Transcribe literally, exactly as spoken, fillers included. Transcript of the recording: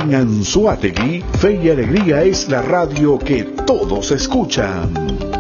En Anzoátegui, Fe y Alegría es la radio que todos escuchan.